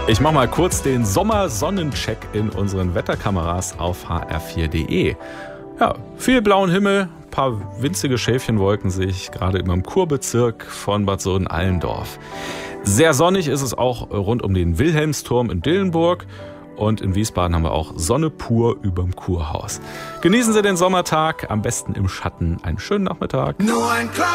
Ich mache mal kurz den Sommersonnencheck in unseren Wetterkameras auf hr4.de. Ja, viel blauen Himmel, ein paar winzige Schäfchenwolken sehe ich gerade über dem Kurbezirk von Bad Sohn-Allendorf. Sehr sonnig ist es auch rund um den Wilhelmsturm in Dillenburg. Und in Wiesbaden haben wir auch Sonne pur überm Kurhaus. Genießen Sie den Sommertag, am besten im Schatten. Einen schönen Nachmittag.